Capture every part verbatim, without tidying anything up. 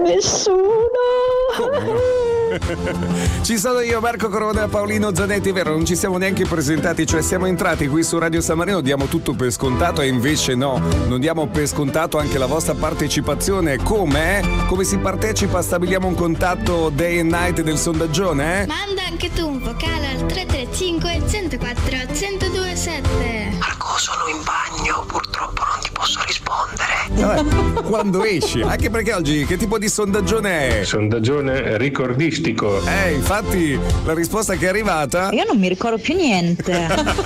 nessuno. Come no? Ci sono io, Marco Corona, Paolino Zanetti, vero? Non ci siamo neanche presentati, cioè siamo entrati qui su Radio San Marino, diamo tutto per scontato e invece no, non diamo per scontato anche la vostra partecipazione. Come? Come si partecipa? Stabiliamo un contatto day and night del sondaggione? Eh? Manda anche tu un vocale al tre tre cinque, uno zero quattro, uno zero due sette. Marco, sono in bagno, purtroppo non ti posso rispondere. Vabbè, quando esci? Anche perché oggi che tipo di sondaggione è? Sondaggione ricordistico. Eh, infatti la risposta che è arrivata... Io non mi ricordo più niente.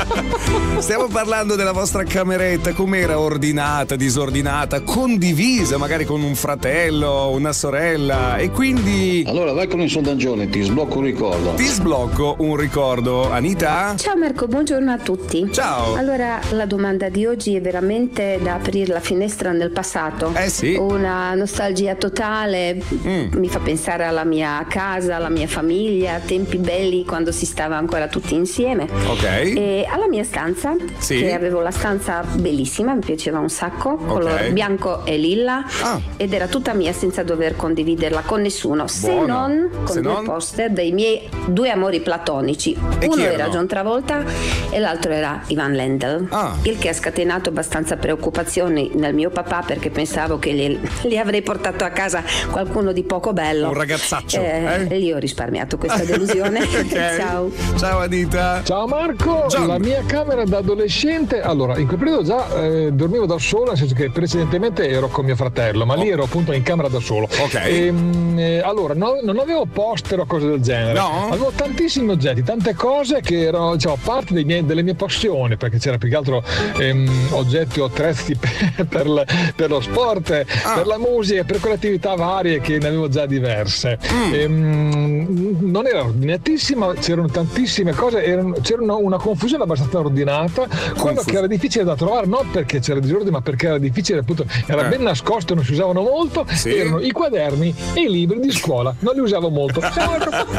Stiamo parlando della vostra cameretta, com'era ordinata, disordinata, condivisa magari con un fratello, una sorella e quindi... Allora vai con il sondaggione, ti sblocco un ricordo. Ti sblocco un ricordo. Anita? Ciao Marco, buongiorno a tutti. Ciao. Allora, la domanda di oggi è veramente da aprire la finestra nel passato. Eh sì. Una nostalgia totale, Mm. mi fa pensare alla mia casa, alla mia famiglia, tempi belli quando si stava ancora tutti insieme. Ok. E alla mia stanza, Sì. che avevo la stanza bellissima, mi piaceva un sacco, color bianco e lilla, Ah. ed era tutta mia senza dover condividerla con nessuno, se Buono. non con Se due non? poster dei miei due amori platonici. E Uno chi era erano? John Travolta e l'altro era Ivan Lendl, Ah. il che ha scatenato abbastanza preoccupazioni nel mio papà perché pensavo che gli, gli avrei portato a casa qualcuno di poco bello. Un ragazzaccio, Eh, eh? E lì ho risparmiato questa delusione. Ok. Ciao. Ciao Anita. Ciao Marco, John. la mia camera da adolescente, allora in quel periodo già eh, dormivo da solo, nel senso che precedentemente ero con mio fratello, ma lì ero appunto in camera da solo. Ok. Ehm, eh, allora no- non avevo poster o cose del genere, No? avevo tantissimi oggetti, tante cose che erano diciamo, parte dei miei- delle mie passioni, perché c'era più che altro ehm, oggetti o attrezzi per, per le- per lo sport, Ah. per la musica, per quelle attività varie che ne avevo già diverse. Mm. Ehm, non era ordinatissima, c'erano tantissime cose, erano- c'era una, una confusione abbastanza ordinata, quello Confuso. che era difficile da trovare, non perché c'era disordine, ma perché era difficile, appunto, era Eh. ben nascosto, non si usavano molto, Sì. erano i quaderni e i libri di scuola, non li usavo molto. Ciao.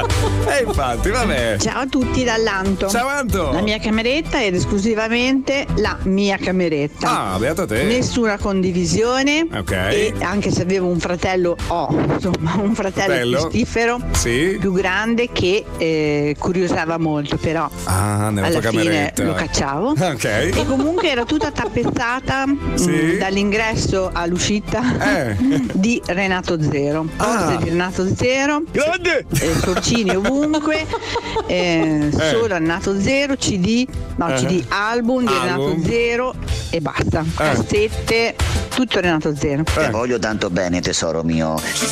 E infatti, vabbè. Ciao a tutti dall'Anto. Ciao Anto. La mia cameretta era esclusivamente la mia cameretta. Ah, beata te. Nessuna condivisione. Ok. E anche se avevo un fratello, ho insomma un fratello Bello. pestifero Sì. più grande che eh, curiosava molto, però Ah, nella alla tua fine cameretta. lo cacciavo. Ok. E comunque era tutta tappezzata Sì. mh, dall'ingresso all'uscita Eh. di Renato Zero. Cose Ah. di Renato Zero. Grande. Eh, sorcini ovunque, eh, solo Renato Zero, C D, no Eh. C D, album di Album. Renato Zero e basta. Cassette, tutto Renato Zero. Ti voglio tanto bene, tesoro mio.